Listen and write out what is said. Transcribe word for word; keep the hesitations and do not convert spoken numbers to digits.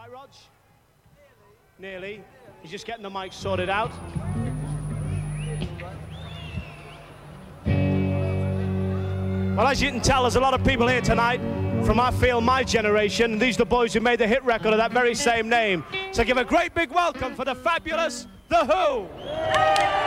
right, Rog? Nearly. Nearly. He's just getting the mic sorted out. Well, as you can tell, there's a lot of people here tonight from, I feel, my generation. These are the boys who made the hit record of that very same name. So give a great big welcome for the fabulous The Who.